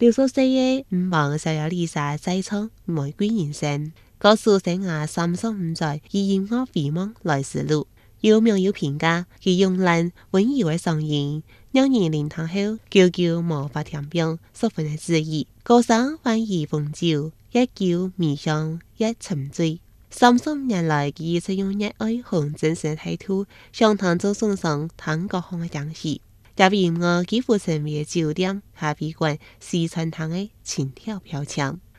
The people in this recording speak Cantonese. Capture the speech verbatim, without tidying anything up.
六十歲嘅吳王就有李莎再創玫瑰人生，告訴生涯三十五歲以音樂飛夢來時路。有網友評價佢慵懶溫柔嘅聲音，讓人聆聽後久久無法停屏，十分嘅治癒。歌聲歡喜風酒，一酒迷香一沉醉。三十年來，佢一直用熱愛和真誠態度，向彈奏送上ทั้ง各項嘅驚喜。這部音樂幾乎成為酒店、咖啡館、西餐廳嘅情調標籤。